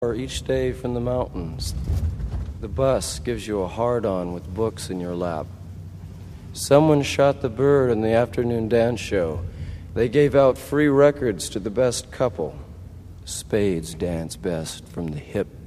Or each day from the mountains. The bus gives you a hard-on with books in your lap. Someone shot the bird in the afternoon dance show. They gave out free records to the best couple. Spades dance best from the hip